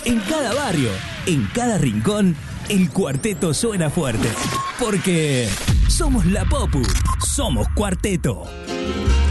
En cada barrio, en cada rincón, el cuarteto suena fuerte. Porque somos la Popu, somos Cuarteto.